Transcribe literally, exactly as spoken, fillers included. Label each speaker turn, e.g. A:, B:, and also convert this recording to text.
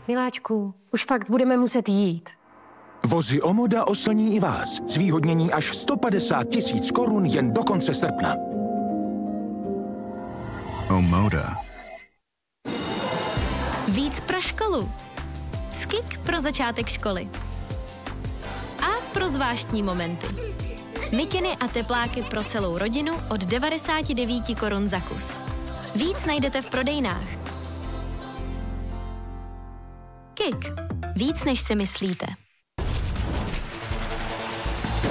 A: Miláčku, už fakt budeme muset jít.
B: Vozy Omoda oslní i vás. Zvýhodnění až sto padesát tisíc korun jen do konce srpna.
C: Omoda.
D: Víc pro školu. Skik pro začátek školy. A pro zvláštní momenty. Mikiny a tepláky pro celou rodinu od devadesát devět korun za kus. Víc najdete v prodejnách. Kik. Víc než si myslíte.